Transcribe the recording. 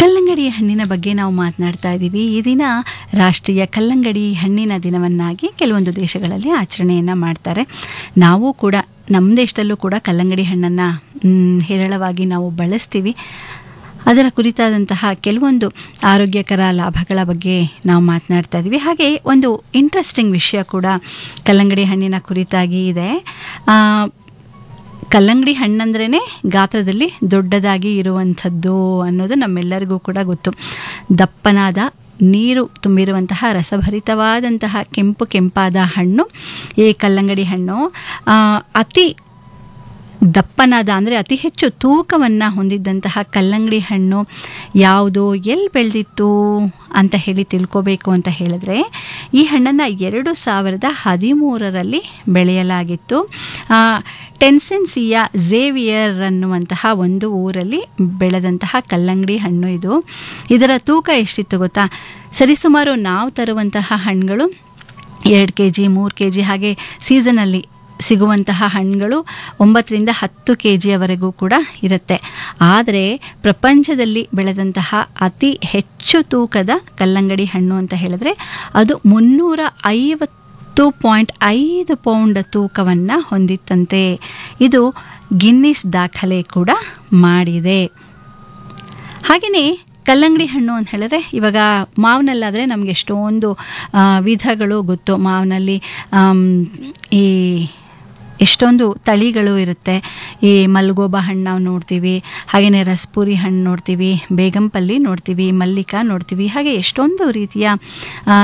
ಕಲ್ಲಂಗಡಿ ಹಣ್ಣಿನ ಬಗ್ಗೆ ನಾವು ಮಾತನಾಡ್ತಾ ಇದ್ದೀವಿ. ಈ ದಿನ ರಾಷ್ಟ್ರೀಯ ಕಲ್ಲಂಗಡಿ ಹಣ್ಣಿನ ದಿನವನ್ನಾಗಿ ಕೆಲವೊಂದು ದೇಶಗಳಲ್ಲಿ ಆಚರಣೆಯನ್ನು ಮಾಡ್ತಾರೆ. ನಾವು ಕೂಡ ನಮ್ಮ ದೇಶದಲ್ಲೂ ಕೂಡ ಕಲ್ಲಂಗಡಿ ಹಣ್ಣನ್ನು ಹೇರಳವಾಗಿ ನಾವು ಬಳಸ್ತೀವಿ. ಅದರ ಕುರಿತಾದಂತಹ ಕೆಲವೊಂದು ಆರೋಗ್ಯಕರ ಲಾಭಗಳ ಬಗ್ಗೆ ನಾವು ಮಾತನಾಡ್ತಾ ಇದ್ದೀವಿ. ಹಾಗೆ ಒಂದು ಇಂಟ್ರೆಸ್ಟಿಂಗ್ ವಿಷಯ ಕೂಡ ಕಲ್ಲಂಗಡಿ ಹಣ್ಣಿನ ಕುರಿತಾಗಿ ಇದೆ. ಕಲ್ಲಂಗಡಿ ಹಣ್ಣಂದ್ರೇ ಗಾತ್ರದಲ್ಲಿ ದೊಡ್ಡದಾಗಿ ಇರುವಂಥದ್ದು ಅನ್ನೋದು ನಮ್ಮೆಲ್ಲರಿಗೂ ಕೂಡ ಗೊತ್ತು. ದಪ್ಪನಾದ ನೀರು ತುಂಬಿರುವಂತಹ ರಸಭರಿತವಾದಂತಹ ಕೆಂಪಾದ ಹಣ್ಣು ಈ ಕಲ್ಲಂಗಡಿ ಹಣ್ಣು. ಅತಿ ದಪ್ಪನಾದ ಅಂದರೆ ಅತಿ ಹೆಚ್ಚು ತೂಕವನ್ನು ಹೊಂದಿದ್ದಂತಹ ಕಲ್ಲಂಗಡಿ ಹಣ್ಣು ಯಾವುದು, ಎಲ್ಲಿ ಬೆಳೆದಿತ್ತು ಅಂತ ಹೇಳಿ ತಿಳ್ಕೋಬೇಕು ಅಂತ ಹೇಳಿದ್ರೆ, ಈ ಹಣ್ಣನ್ನು 2013ರಲ್ಲಿ ಬೆಳೆಯಲಾಗಿತ್ತು. ಟೆನ್ಸೆನ್ಸಿಯ ಝೇವಿಯರ್ ಅನ್ನುವಂತಹ ಒಂದು ಊರಲ್ಲಿ ಬೆಳೆದಂತಹ ಕಲ್ಲಂಗಡಿ ಹಣ್ಣು ಇದು. ಇದರ ತೂಕ ಎಷ್ಟಿತ್ತು ಗೊತ್ತಾ? ಸರಿಸುಮಾರು ನಾವು ತರುವಂತಹ ಹಣ್ಣುಗಳು 2 kg 3 kg ಹಾಗೆ ಸೀಸನಲ್ಲಿ ಸಿಗುವಂತಹ ಹಣ್ಣುಗಳು 9ರಿಂದ 10 kgವರೆಗೂ ಕೂಡ ಇರುತ್ತೆ. ಆದರೆ ಪ್ರಪಂಚದಲ್ಲಿ ಬೆಳೆದಂತಹ ಅತಿ ಹೆಚ್ಚು ತೂಕದ ಕಲ್ಲಂಗಡಿ ಹಣ್ಣು ಅಂತ ಹೇಳಿದ್ರೆ ಅದು 350.5 ಪೌಂಡ್ ತೂಕವನ್ನು ಹೊಂದಿತ್ತಂತೆ. ಇದು ಗಿನ್ನಿಸ್ ದಾಖಲೆ ಕೂಡ ಮಾಡಿದೆ. ಹಾಗೆಯೇ ಕಲ್ಲಂಗಡಿ ಹಣ್ಣು ಅಂತ ಹೇಳಿದ್ರೆ, ಇವಾಗ ಮಾವಿನಲ್ಲಾದರೆ ನಮಗೆ ಎಷ್ಟೊಂದು ವಿಧಗಳು ಗೊತ್ತು. ಮಾವಿನಲ್ಲಿ ಈ ಎಷ್ಟೊಂದು ತಳಿಗಳು ಇರುತ್ತೆ. ಈ ಮಲ್ಗೋಬಾ ಹಣ್ಣು ನಾವು ನೋಡ್ತೀವಿ, ಹಾಗೆಯೇ ರಸ್ಪೂರಿ ಹಣ್ಣು ನೋಡ್ತೀವಿ, ಬೇಗಂಪಲ್ಲಿ ನೋಡ್ತೀವಿ, ಮಲ್ಲಿಕ ನೋಡ್ತೀವಿ, ಹಾಗೆ ಎಷ್ಟೊಂದು ರೀತಿಯ